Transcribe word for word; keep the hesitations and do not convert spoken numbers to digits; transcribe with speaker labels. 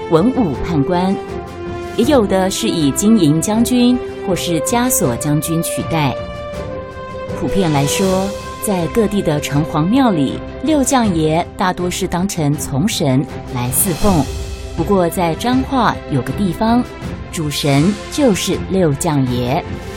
Speaker 1: 文武判官，也有的是以金银将军或是枷锁将军取代。普遍来说，在各地的城隍庙里，六将爷大多是当成从神来侍奉。不过在彰化有个地方，主神就是六将爷。